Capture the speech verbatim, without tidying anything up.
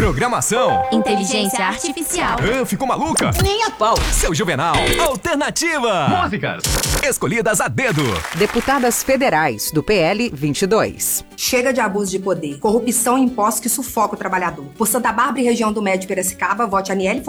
Programação. Inteligência artificial. Ah, ficou maluca? Nem a pau. Seu Juvenal. Alternativa. Músicas escolhidas a dedo. Deputadas federais do P L vinte e dois. Chega de abuso de poder, corrupção e impostos que sufocam o trabalhador. Por Santa Bárbara e região do Médio Piracicaba, vote Aniele